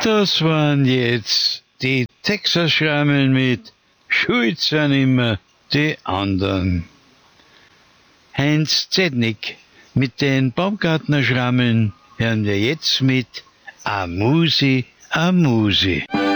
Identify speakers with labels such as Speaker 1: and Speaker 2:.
Speaker 1: Das waren jetzt die Texas-Schrammeln mit Schuld sind immer die anderen. Heinz Zednik mit den Baumgartner-Schrammeln hören wir jetzt mit Amusi, Amusi.